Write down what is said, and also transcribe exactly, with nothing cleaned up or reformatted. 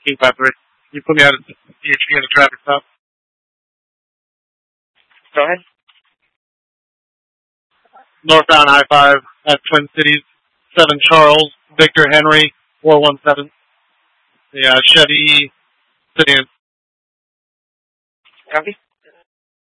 King five three. You put me out of D H P at a traffic stop. Go ahead. Northbound I five at Twin Cities, seven Charles, Victor Henry, four one seven. The uh, Chevy sedan. Copy.